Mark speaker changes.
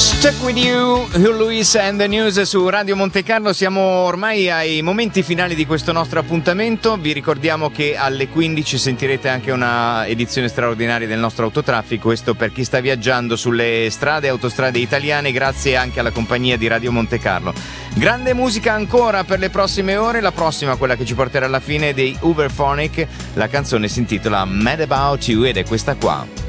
Speaker 1: Stuck with you, Hugh Lewis and the News su Radio Monte Carlo. Siamo ormai ai momenti finali di questo nostro appuntamento. Vi ricordiamo che alle 15 sentirete anche una edizione straordinaria del nostro autotraffico. Questo per chi sta viaggiando sulle strade e autostrade italiane, grazie anche alla compagnia di Radio Monte Carlo. Grande musica ancora per le prossime ore. La prossima, quella che ci porterà alla fine, dei Uberphonic. La canzone si intitola Mad About You ed è questa qua.